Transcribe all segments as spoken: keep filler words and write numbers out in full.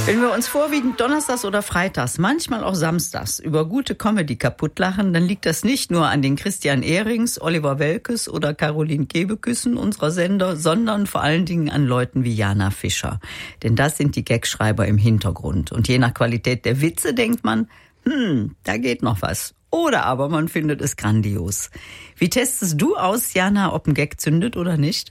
Wenn wir uns vorwiegend donnerstags oder freitags, manchmal auch samstags über gute Comedy kaputtlachen, dann liegt das nicht nur an den Christian Ehrings, Oliver Welkes oder Caroline Kebekus unserer Sender, sondern vor allen Dingen an Leuten wie Jana Fischer. Denn das sind die Gagschreiber im Hintergrund. Und je nach Qualität der Witze denkt man, hm, da geht noch was. Oder aber man findet es grandios. Wie testest du aus, Jana, ob ein Gag zündet oder nicht?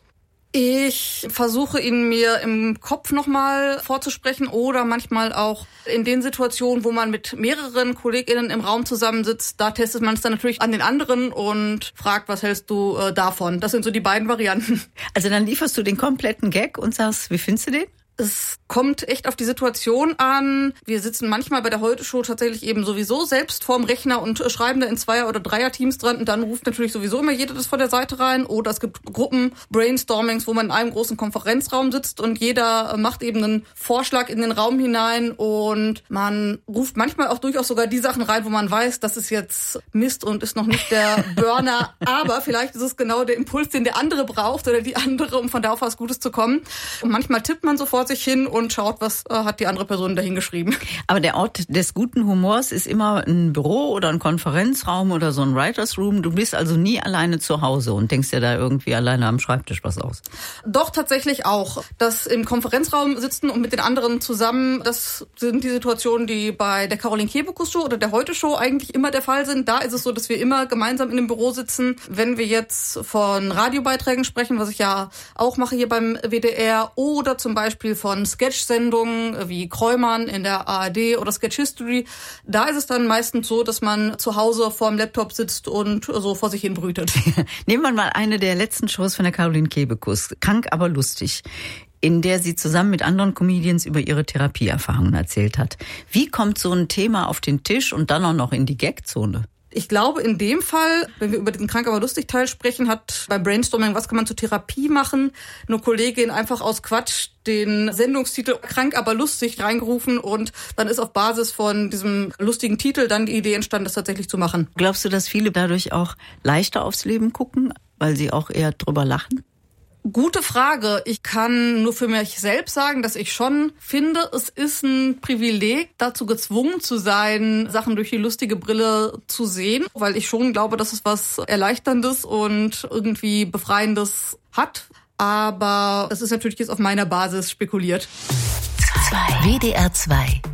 Ich versuche ihn mir im Kopf nochmal vorzusprechen oder manchmal auch in den Situationen, wo man mit mehreren KollegInnen im Raum zusammensitzt, da testet man es dann natürlich an den anderen und fragt, was hältst du äh, davon? Das sind so die beiden Varianten. Also dann lieferst du den kompletten Gag und sagst, wie findest du den? Es kommt echt auf die Situation an. Wir sitzen manchmal bei der Heute-Show tatsächlich eben sowieso selbst vorm Rechner und schreiben da in Zweier- oder Dreier-Teams dran. Und dann ruft natürlich sowieso immer jeder das von der Seite rein. Oder es gibt Gruppen-Brainstormings, wo man in einem großen Konferenzraum sitzt und jeder macht eben einen Vorschlag in den Raum hinein. Und man ruft manchmal auch durchaus sogar die Sachen rein, wo man weiß, das ist jetzt Mist und ist noch nicht der Burner. Aber vielleicht ist es genau der Impuls, den der andere braucht oder die andere, um von da auf was Gutes zu kommen. Und manchmal tippt man sofort sich hin und schaut, was äh, hat die andere Person dahin geschrieben. Aber der Ort des guten Humors ist immer ein Büro oder ein Konferenzraum oder so ein Writers Room. Du bist also nie alleine zu Hause und denkst dir da irgendwie alleine am Schreibtisch was aus. Doch, tatsächlich auch. Das im Konferenzraum sitzen und mit den anderen zusammen, das sind die Situationen, die bei der Caroline Kebekus Show oder der Heute Show eigentlich immer der Fall sind. Da ist es so, dass wir immer gemeinsam in dem Büro sitzen. Wenn wir jetzt von Radiobeiträgen sprechen, was ich ja auch mache hier beim W D R, oder zum Beispiel von Sketch-Sendungen wie Kräumann in der A R D oder Sketch History. Da ist es dann meistens so, dass man zu Hause vorm Laptop sitzt und so vor sich hin brütet. Nehmen wir mal eine der letzten Shows von der Caroline Kebekus, Krank, aber lustig, in der sie zusammen mit anderen Comedians über ihre Therapieerfahrungen erzählt hat. Wie kommt so ein Thema auf den Tisch und dann auch noch in die Gagzone? Ich glaube, in dem Fall, wenn wir über den Krank, aber lustig Teil sprechen, hat beim Brainstorming, was kann man zur Therapie machen, eine Kollegin einfach aus Quatsch den Sendungstitel Krank, aber lustig reingerufen und dann ist auf Basis von diesem lustigen Titel dann die Idee entstanden, das tatsächlich zu machen. Glaubst du, dass viele dadurch auch leichter aufs Leben gucken, weil sie auch eher drüber lachen? Gute Frage. Ich kann nur für mich selbst sagen, dass ich schon finde, es ist ein Privileg, dazu gezwungen zu sein, Sachen durch die lustige Brille zu sehen, weil ich schon glaube, dass es was Erleichterndes und irgendwie Befreiendes hat. Aber das ist natürlich jetzt auf meiner Basis spekuliert. W D R zwei